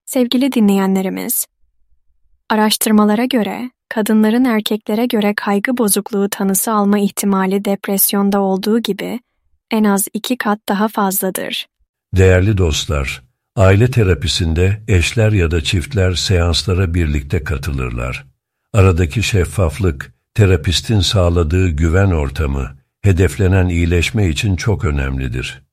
Sevgili dinleyenlerimiz, araştırmalara göre kadınların erkeklere göre kaygı bozukluğu tanısı alma ihtimali depresyonda olduğu gibi en az 2 kat daha fazladır. Değerli dostlar, aile terapisinde eşler ya da çiftler seanslara birlikte katılırlar. Aradaki şeffaflık, terapistin sağladığı güven ortamı, hedeflenen iyileşme için çok önemlidir.